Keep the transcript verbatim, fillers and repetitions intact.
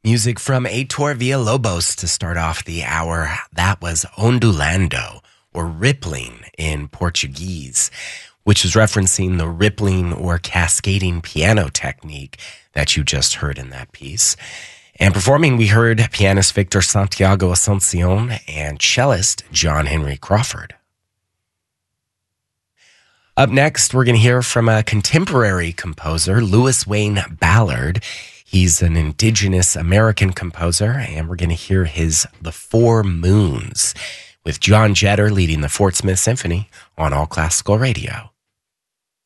Music from Heitor Villalobos to start off the hour. That was Ondulando, or rippling in Portuguese, which is referencing the rippling or cascading piano technique that you just heard in that piece. And performing, we heard pianist Victor Santiago Asuncion and cellist John Henry Crawford. Up next, we're going to hear from a contemporary composer, Louis Wayne Ballard. He's an indigenous American composer, and we're going to hear his The Four Moons with John Jetter leading the Fort Smith Symphony on All Classical Radio.